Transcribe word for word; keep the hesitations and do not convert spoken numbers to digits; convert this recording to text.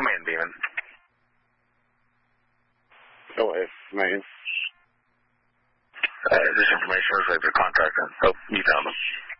command beaming. Go ahead, man. Uh, this information was like the contractor. Oh, you found them.